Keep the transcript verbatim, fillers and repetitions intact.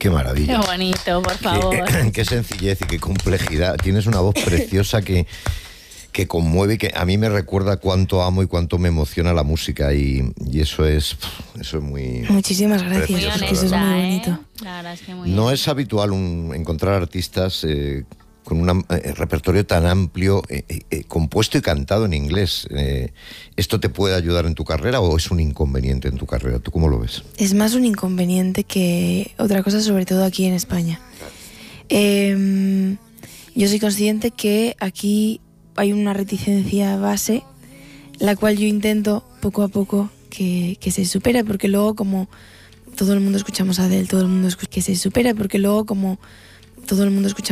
Qué maravilla. Qué bonito, por favor. Qué, qué sencillez y qué complejidad. Tienes una voz preciosa que, que conmueve y que a mí me recuerda cuánto amo y cuánto me emociona la música y, y eso es eso es muy... Muchísimas gracias, Muy precioso, porque eso es honesta, muy ¿eh? bonito. La verdad es que muy No bien. es habitual un, encontrar artistas eh, con un eh, repertorio tan amplio, eh, eh, compuesto y cantado en inglés. Eh, ¿Esto te puede ayudar en tu carrera o es un inconveniente en tu carrera? ¿Tú cómo lo ves? Es más un inconveniente que otra cosa, sobre todo aquí en España. Eh, yo soy consciente que aquí hay una reticencia base, la cual yo intento poco a poco que, que se supere, porque luego como todo el mundo escuchamos a Adele, todo el mundo escucha, que se supere, porque luego como todo el mundo escucha